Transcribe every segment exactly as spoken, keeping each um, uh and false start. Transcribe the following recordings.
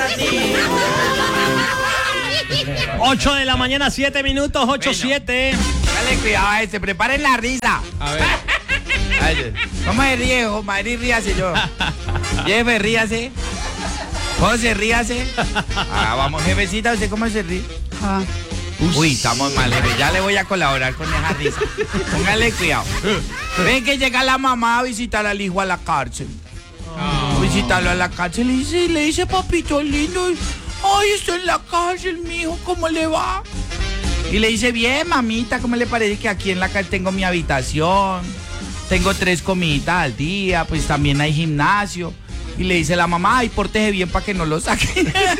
ocho de la mañana, siete minutos, ocho, siete. Dale cuidado a este, preparen la risa. A ver. Ay, ¿cómo se ríe, hijo? Madrid, ríase yo. Jefe, ríase. José, ríase. Ah, vamos, jefecita, ¿usted cómo se ríe? Ah. Uy, estamos mal, jefe. Ya le voy a colaborar con esa risa. Póngale cuidado. Ven que llega la mamá a visitar al hijo a la cárcel. Oh. Visitarlo a la cárcel y dice, le dice, papito lindo, ay, estoy en la cárcel, mijo, ¿cómo le va? Y le dice, bien, mamita, ¿cómo le parece que aquí en la cárcel tengo mi habitación? Tengo tres comiditas al día, pues también hay gimnasio. Y le dice la mamá, ay, pórtese bien para que no lo saquen. Es que está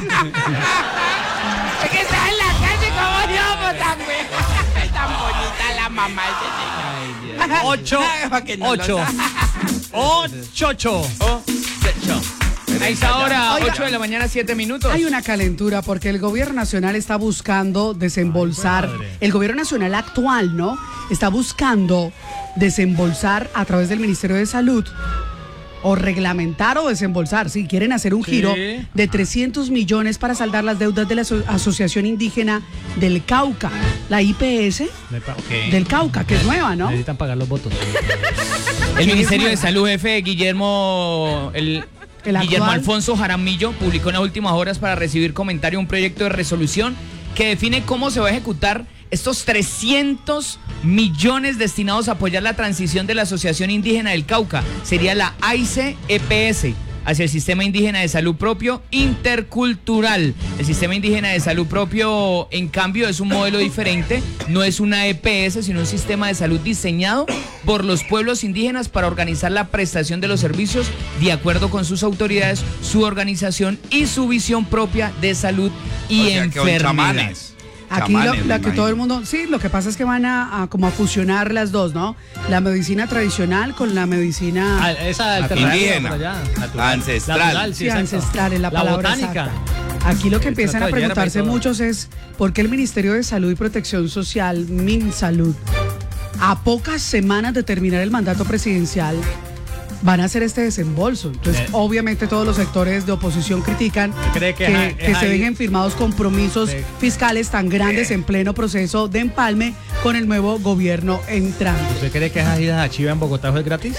en la calle, ¿cómo no? Tan, tan bonita la mamá ese señor. Ocho, no ocho, ocho, ocho. A esa hora, ocho de la mañana, siete minutos. Hay una calentura porque el gobierno nacional está buscando desembolsar, Ay, el gobierno nacional actual, ¿no? Está buscando desembolsar a través del Ministerio de Salud o reglamentar o desembolsar, si quieren hacer un Sí. giro de trescientos millones para saldar las deudas de la Aso- Asociación Indígena del Cauca, la I P S Okay. del Cauca, que es nueva, ¿no? Necesitan pagar los votos. El Ministerio de Salud, jefe Guillermo, el, El Guillermo actual. Alfonso Jaramillo, publicó en las últimas horas para recibir comentario un proyecto de resolución que define cómo se va a ejecutar estos trescientos millones destinados a apoyar la transición de la Asociación Indígena del Cauca. Sería la A I C E P S hacia el Sistema Indígena de Salud Propio Intercultural. El Sistema Indígena de Salud Propio, en cambio, es un modelo diferente. No es una E P S, sino un sistema de salud diseñado por los pueblos indígenas para organizar la prestación de los servicios de acuerdo con sus autoridades, su organización y su visión propia de salud y O sea, que hoy enfermedad. chamanes. Aquí lo, Chamanes, la me que todo el imagino. mundo, sí, lo que pasa es que van a, a como a fusionar las dos, ¿no? La medicina tradicional con la medicina Ah, esa alternativa Indígena. por allá, natural. Ancestral. Natural, sí, sí, exacto. ancestral, es la, La palabra botánica. exacta. Aquí lo que El empiezan a extracto de hierba y preguntarse todo. muchos es ¿por qué el Ministerio de Salud y Protección Social, MinSalud, a pocas semanas de terminar el mandato presidencial, van a hacer este desembolso? Entonces, Eh. obviamente todos los sectores de oposición critican ¿Cree que que, es- que es se ahí? dejen firmados compromisos Sí. fiscales tan grandes en pleno proceso de empalme con el nuevo gobierno entrante. ¿Usted cree que esas idas a Chiva en Bogotá es gratis?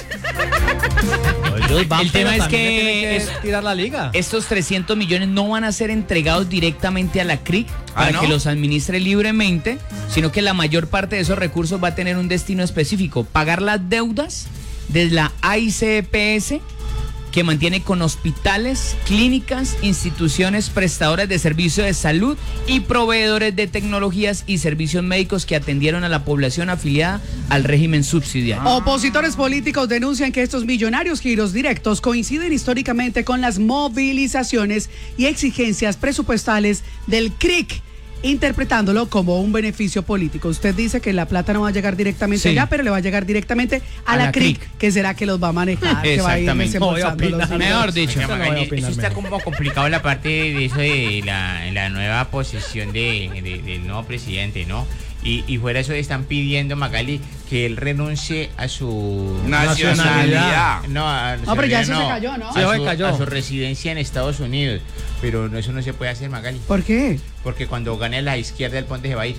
Ellos van, El tema pero es también que le tienen que es- tirar la liga. Estos trescientos millones no van a ser entregados directamente a la C R I C para ¿Ah, no? que los administre libremente, sino que la mayor parte de esos recursos va a tener un destino específico: pagar las deudas de la A I C E P S, que mantiene con hospitales, clínicas, instituciones prestadoras de servicios de salud y proveedores de tecnologías y servicios médicos que atendieron a la población afiliada al régimen subsidiario. Opositores políticos denuncian que estos millonarios giros directos coinciden históricamente con las movilizaciones y exigencias presupuestales del C R I C, interpretándolo como un beneficio político. Usted dice que la plata no va a llegar directamente Sí. allá, pero le va a llegar directamente a, A la, la C R I C, C R I C. que será que los va a manejar, que va a ir Exactamente. No voy a desembolsando los opinar. dineros. Mejor dicho. Yo no voy a opinar, Eso está mejor. como complicado la parte de eso de la, la nueva posición de, de- del nuevo presidente, ¿no? Y, y fuera de eso están pidiendo, Magali, que él renuncie a su Nacionalidad. No, a, No, pero ya eso no, se cayó, ¿no? A, Sí, hoy su, cayó. a su residencia en Estados Unidos. Pero no, eso no se puede hacer, Magali. ¿Por qué? Porque cuando gane la izquierda, el puente se va a ir.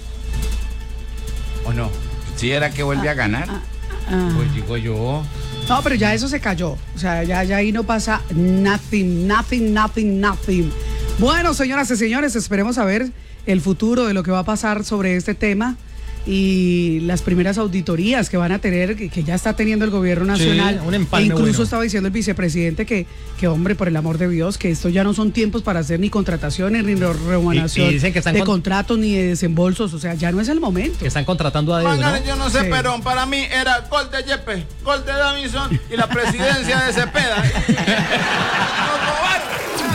¿O no? ¿Sí era que vuelve a ganar? Ah. Pues digo yo. No, pero ya eso se cayó. O sea, ya, ya ahí no pasa nothing, nothing, nothing, nothing. Bueno, señoras y señores, esperemos a ver el futuro de lo que va a pasar sobre este tema y las primeras auditorías que van a tener, que, que ya está teniendo el gobierno nacional. un empalme e incluso bueno. estaba diciendo el vicepresidente que, que, hombre, por el amor de Dios, que esto ya no son tiempos para hacer ni contrataciones, ni remuneración Y- y dicen que están de con- contratos, ni de desembolsos. O sea, ya no es el momento. Que están contratando a dedo, ¿no? Magali, yo no sé, Sí. pero para mí era gol de Yepes, gol de Davison y la presidencia de Cepeda. Nos robaron.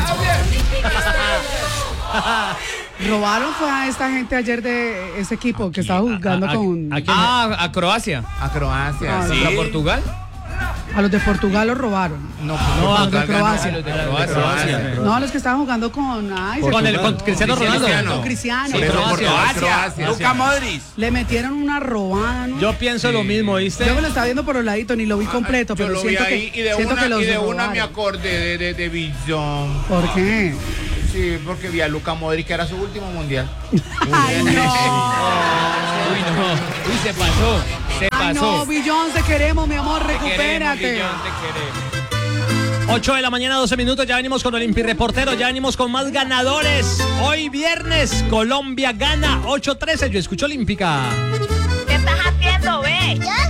Ah, Robaron fue a esta gente ayer de ese equipo que estaba jugando a- a- con... a- quién? Ah, a Croacia. A Croacia, Ah, sí. ¿A Portugal? A los de Portugal los robaron. No, No, a los de acá Croacia. los de ganó. Croacia. Croacia. No, a los que estaban jugando con... Ay, se Con, el, me- con Cristiano Ronaldo. con Cristiano. Sí, pero por Croacia, Croacia. Luka Modric. Le metieron una robada, ¿no? Yo pienso lo mismo, ¿viste? Yo me lo estaba viendo por los laditos, ni lo vi completo, Yo pero lo vi siento ahí que, y de siento una, que los y de una robaron. me acordé de, de, de Billón. ¿Por qué? Sí, porque vi a Luka Modric que era su último mundial. Ay, no. Uy, no. Uy, se pasó. Se Ay, pasó. no, Billón, te queremos, mi amor, Te queremos, recupérate. Guillón, te queremos. ocho de la mañana, doce minutos, ya venimos con Olimpi Reportero, ya venimos con más ganadores. Hoy viernes, Colombia gana ocho trece, yo escucho Olímpica. ¿Qué estás haciendo, ve?